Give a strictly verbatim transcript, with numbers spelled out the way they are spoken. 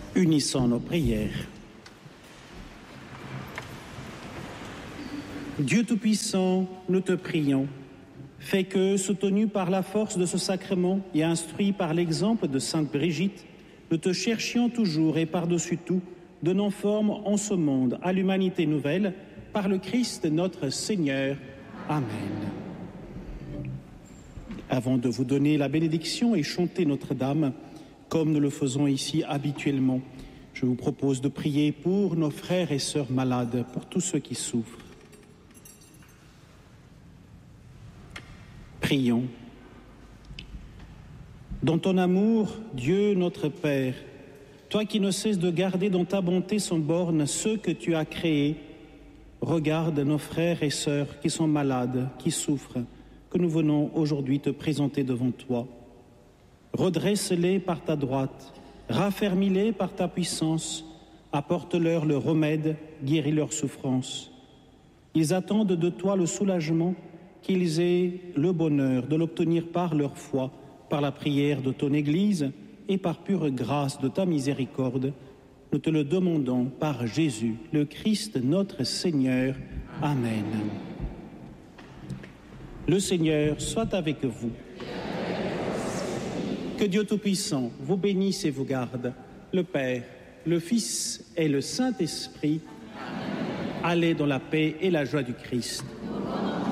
Unissons nos prières. Dieu Tout-Puissant, nous te prions, fais que, soutenus par la force de ce sacrement et instruits par l'exemple de Sainte Brigitte, nous te cherchions toujours et par-dessus tout, donnons forme en ce monde à l'humanité nouvelle, par le Christ notre Seigneur. Amen. Avant de vous donner la bénédiction et chanter Notre-Dame, comme nous le faisons ici habituellement, je vous propose de prier pour nos frères et sœurs malades, pour tous ceux qui souffrent. Prions. Dans ton amour, Dieu notre Père, toi qui ne cesses de garder dans ta bonté sans borne ceux que tu as créés, regarde nos frères et sœurs qui sont malades, qui souffrent, que nous venons aujourd'hui te présenter devant toi. Redresse-les par ta droite, raffermis-les par ta puissance, apporte-leur le remède, guéris leurs souffrances. Ils attendent de toi le soulagement, qu'ils aient le bonheur de l'obtenir par leur foi, par la prière de ton Église et par pure grâce de ta miséricorde. Nous te le demandons par Jésus, le Christ notre Seigneur. Amen. Le Seigneur soit avec vous. Que Dieu Tout-Puissant vous bénisse et vous garde, le Père, le Fils et le Saint-Esprit. Allez dans la paix et la joie du Christ.